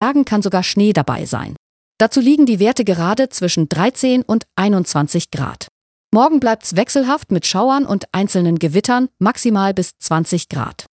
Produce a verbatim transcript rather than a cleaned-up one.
Tagen kann sogar Schnee dabei sein. Dazu liegen die Werte gerade zwischen dreizehn und einundzwanzig Grad. Morgen bleibt's wechselhaft mit Schauern und einzelnen Gewittern, maximal bis zwanzig Grad.